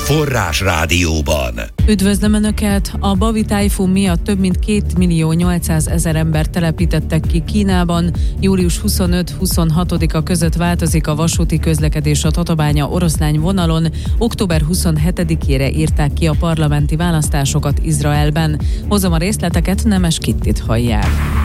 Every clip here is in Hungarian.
Forrás Rádióban. Üdvözlöm Önöket! A Bavi tájfun miatt több mint 2.800.000 embert telepítettek ki Kínában. Július 25-26-a között változik a vasúti közlekedés a Tatabánya-Oroszlány vonalon. Október 27-ére írták ki a parlamenti választásokat Izraelben. Hozom a részleteket, Nemes Kittit hallják.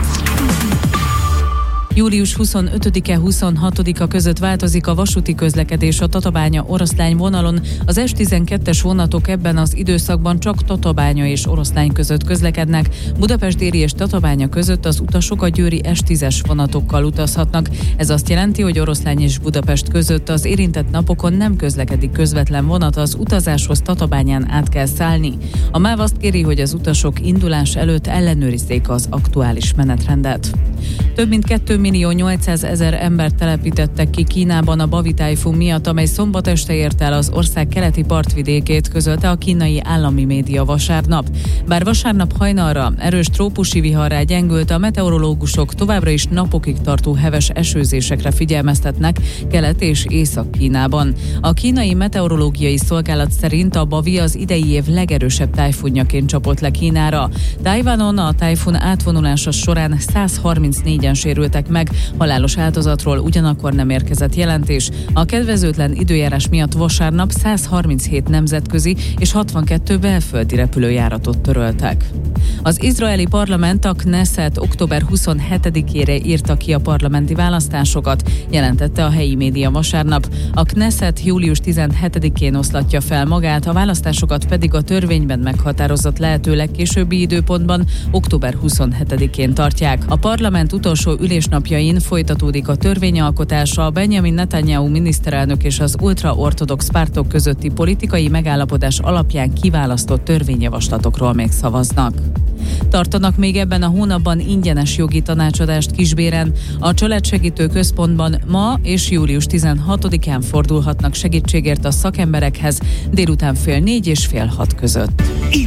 Július 25-e 26-a között változik a vasúti közlekedés a Tatabánya-Oroszlány vonalon. Az S12-es vonatok ebben az időszakban csak Tatabánya és Oroszlány között közlekednek. Budapest-Déri és Tatabánya között az utasok a győri S10-es vonatokkal utazhatnak. Ez azt jelenti, hogy Oroszlány és Budapest között az érintett napokon nem közlekedik közvetlen vonat, az utazáshoz Tatabányán át kell szállni. A MÁV azt kéri, hogy az utasok indulás előtt ellenőrizzék az aktuális menetrendet. Több mint 2.800.000 embert telepítettek ki Kínában a Bavi tájfun miatt, amely szombat este ért el az ország keleti partvidékét, közölte a kínai állami média vasárnap. Bár vasárnap hajnalra erős trópusi viharrá gyengült, a meteorológusok továbbra is napokig tartó heves esőzésekre figyelmeztetnek Kelet- és Észak-Kínában. A kínai meteorológiai szolgálat szerint a Bavi az idei év legerősebb tájfunjaként csapott le Kínára. Tajvanon a tájfun átvonulása során 134-en sérültek meg, halálos áldozatról ugyanakkor nem érkezett jelentés. A kedvezőtlen időjárás miatt vasárnap 137 nemzetközi és 62 belföldi repülőjáratot töröltek. Az izraeli parlament, a Knesset október 27-ére írta ki a parlamenti választásokat, jelentette a helyi média vasárnap. A Knesset július 17-én oszlatja fel magát, a választásokat pedig a törvényben meghatározott lehető legkésőbbi időpontban, október 27-én tartják. A parlament utolsó ülésnapjain folytatódik a törvényalkotása, a Benjamin Netanyahu miniszterelnök és az ultraortodox pártok közötti politikai megállapodás alapján kiválasztott törvényjavaslatokról még szavaznak. Tartanak még ebben a hónapban ingyenes jogi tanácsadást Kisbéren. A Családsegítő Központban ma és július 16-án fordulhatnak segítségért a szakemberekhez délután 5:30 és 5:30 között.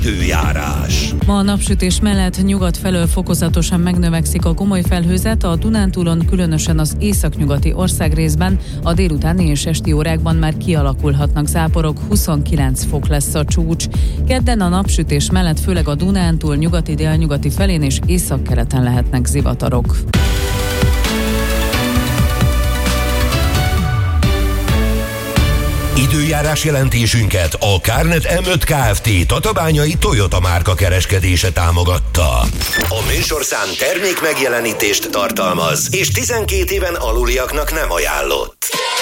Időjárás. Ma a napsütés mellett nyugat felől fokozatosan megnövekszik a gomoly felhőzet, a Dunántúlon, különösen az északnyugati országrészben a délutáni és esti órákban már kialakulhatnak záporok, 29 fok lesz a csúcs. Kedden a napsütés mellett főleg a Dunántúl nyugati-délnyugati felén és északkeleten lehetnek zivatarok. Időjárás jelentésünket a Kárnet M5 Kft. Tatabányai Toyota márka kereskedése támogatta. A műsorszám termék megjelenítést tartalmaz, és 12 éven aluliaknak nem ajánlott.